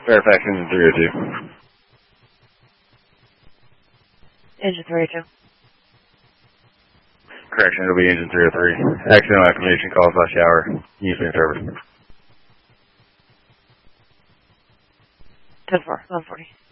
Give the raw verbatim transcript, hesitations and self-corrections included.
Fairfax engine three oh two. Engine three oh two. Correction, it'll be engine three oh three. Accidental activation caused by shower. Use in service. ten four, one forty.